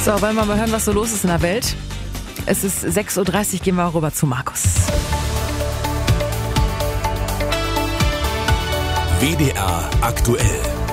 So, wollen wir mal hören, was so los ist in der Welt? Es ist 6.30 Uhr, gehen wir rüber zu Markus. WDR aktuell.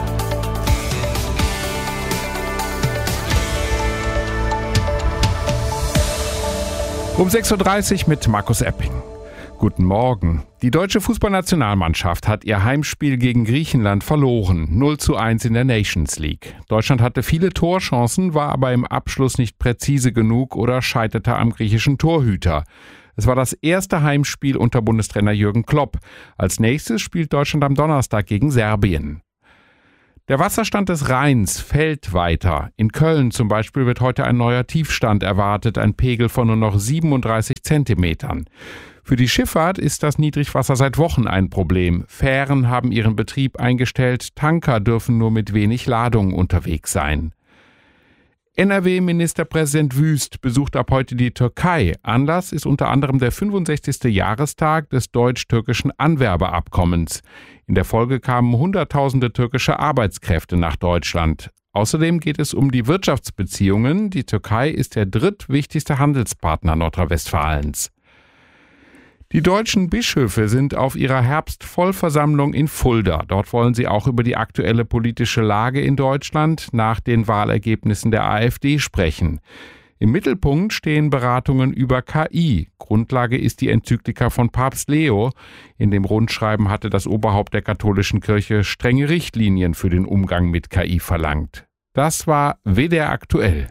Um 6.30 Uhr mit Markus Epping. Guten Morgen. Die deutsche Fußballnationalmannschaft hat ihr Heimspiel gegen Griechenland verloren. 0:1 in der Nations League. Deutschland hatte viele Torchancen, war aber im Abschluss nicht präzise genug oder scheiterte am griechischen Torhüter. Es war das erste Heimspiel unter Bundestrainer Jürgen Klopp. Als nächstes spielt Deutschland am Donnerstag gegen Serbien. Der Wasserstand des Rheins fällt weiter. In Köln zum Beispiel wird heute ein neuer Tiefstand erwartet, ein Pegel von nur noch 37 Zentimetern. Für die Schifffahrt ist das Niedrigwasser seit Wochen ein Problem. Fähren haben ihren Betrieb eingestellt, Tanker dürfen nur mit wenig Ladung unterwegs sein. NRW-Ministerpräsident Wüst besucht ab heute die Türkei. Anlass ist unter anderem der 65. Jahrestag des deutsch-türkischen Anwerbeabkommens. In der Folge kamen Hunderttausende türkische Arbeitskräfte nach Deutschland. Außerdem geht es um die Wirtschaftsbeziehungen. Die Türkei ist der drittwichtigste Handelspartner Nordrhein-Westfalens. Die deutschen Bischöfe sind auf ihrer Herbstvollversammlung in Fulda. Dort wollen sie auch über die aktuelle politische Lage in Deutschland nach den Wahlergebnissen der AfD sprechen. Im Mittelpunkt stehen Beratungen über KI. Grundlage ist die Enzyklika von Papst Leo. In dem Rundschreiben hatte das Oberhaupt der katholischen Kirche strenge Richtlinien für den Umgang mit KI verlangt. Das war WDR aktuell.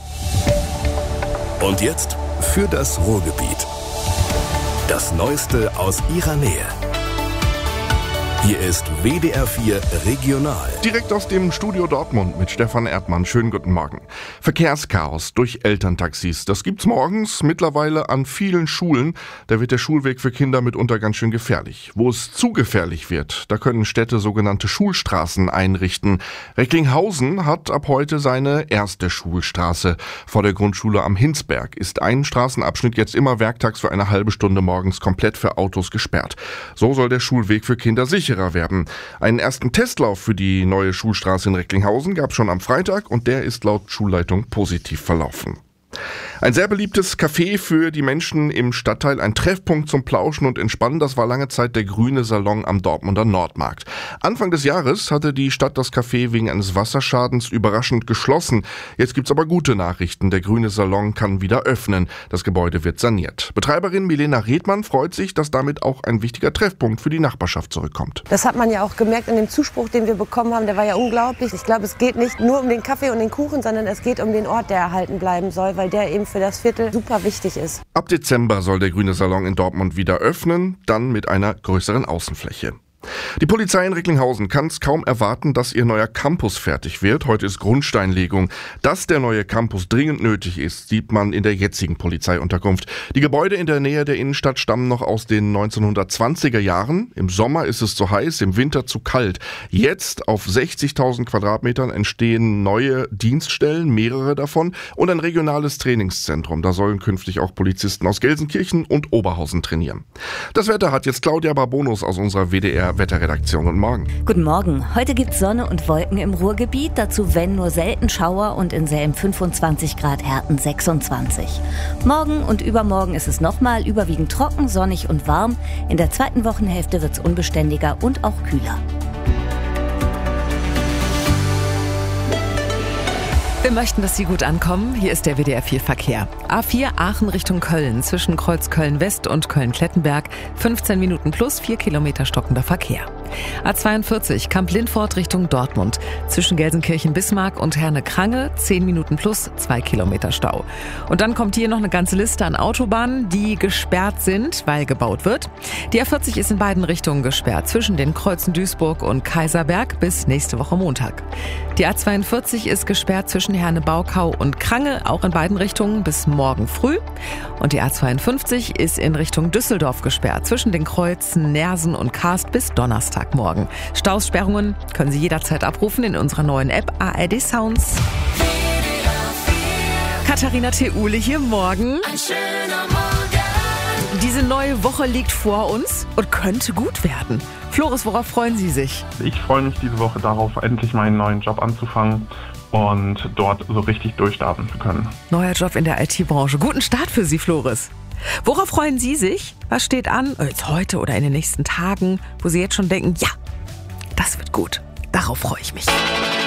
Und jetzt für das Ruhrgebiet. Das Neueste aus Ihrer Nähe. Hier ist WDR 4 Regional. Direkt aus dem Studio Dortmund mit Stefan Erdmann. Schönen guten Morgen. Verkehrschaos durch Elterntaxis. Das gibt's morgens mittlerweile an vielen Schulen. Da wird der Schulweg für Kinder mitunter ganz schön gefährlich. Wo es zu gefährlich wird, da können Städte sogenannte Schulstraßen einrichten. Recklinghausen hat ab heute seine erste Schulstraße. Vor der Grundschule am Hinsberg ist ein Straßenabschnitt jetzt immer werktags für eine halbe Stunde morgens komplett für Autos gesperrt. So soll der Schulweg für Kinder sicherer werden. Einen ersten Testlauf für die neue Schulstraße in Recklinghausen gab es schon am Freitag und der ist laut Schulleitung positiv verlaufen. Ein sehr beliebtes Café für die Menschen im Stadtteil, ein Treffpunkt zum Plauschen und Entspannen, das war lange Zeit der Grüne Salon am Dortmunder Nordmarkt. Anfang des Jahres hatte die Stadt das Café wegen eines Wasserschadens überraschend geschlossen. Jetzt gibt's aber gute Nachrichten, der Grüne Salon kann wieder öffnen. Das Gebäude wird saniert. Betreiberin Milena Redmann freut sich, dass damit auch ein wichtiger Treffpunkt für die Nachbarschaft zurückkommt. Das hat man ja auch gemerkt in dem Zuspruch, den wir bekommen haben, der war ja unglaublich. Ich glaube, es geht nicht nur um den Kaffee und den Kuchen, sondern es geht um den Ort, der erhalten bleiben soll, weil der eben für das Viertel super wichtig ist. Ab Dezember soll der Grüne Salon in Dortmund wieder öffnen, dann mit einer größeren Außenfläche. Die Polizei in Recklinghausen kann es kaum erwarten, dass ihr neuer Campus fertig wird. Heute ist Grundsteinlegung. Dass der neue Campus dringend nötig ist, sieht man in der jetzigen Polizeiunterkunft. Die Gebäude in der Nähe der Innenstadt stammen noch aus den 1920er Jahren. Im Sommer ist es zu heiß, im Winter zu kalt. Jetzt auf 60.000 Quadratmetern entstehen neue Dienststellen, mehrere davon, und ein regionales Trainingszentrum. Da sollen künftig auch Polizisten aus Gelsenkirchen und Oberhausen trainieren. Das Wetter hat jetzt Claudia Barbonus aus unserer WDR-Wetterredaktion. Guten Morgen. Guten Morgen. Heute gibt's Sonne und Wolken im Ruhrgebiet. Dazu wenn nur selten Schauer und in Selm 25 Grad, Herten 26. Morgen und übermorgen ist es nochmal überwiegend trocken, sonnig und warm. In der zweiten Wochenhälfte wird's unbeständiger und auch kühler. Wir möchten, dass Sie gut ankommen. Hier ist der WDR 4 Verkehr. A4 Aachen Richtung Köln, zwischen Kreuz Köln-West und Köln-Klettenberg. 15 Minuten plus 4 Kilometer stockender Verkehr. A42 Kamp-Lindfort Richtung Dortmund, zwischen Gelsenkirchen-Bismarck und Herne-Krange. 10 Minuten plus 2 Kilometer Stau. Und dann kommt hier noch eine ganze Liste an Autobahnen, die gesperrt sind, weil gebaut wird. Die A40 ist in beiden Richtungen gesperrt, zwischen den Kreuzen Duisburg und Kaiserberg bis nächste Woche Montag. Die A42 ist gesperrt zwischen Herne-Baukau und Krange, auch in beiden Richtungen bis morgen früh. Und die A52 ist in Richtung Düsseldorf gesperrt, zwischen den Kreuzen Nersen und Karst bis Donnerstagmorgen. Staussperrungen können Sie jederzeit abrufen in unserer neuen App ARD Sounds. Katharina Theule hier, morgen. Ein schöner Morgen. Diese neue Woche liegt vor uns und könnte gut werden. Floris, worauf freuen Sie sich? Ich freue mich diese Woche darauf, endlich meinen neuen Job anzufangen und dort so richtig durchstarten zu können. Neuer Job in der IT-Branche. Guten Start für Sie, Floris. Worauf freuen Sie sich? Was steht an? Jetzt heute oder in den nächsten Tagen, wo Sie jetzt schon denken, ja, das wird gut. Darauf freue ich mich.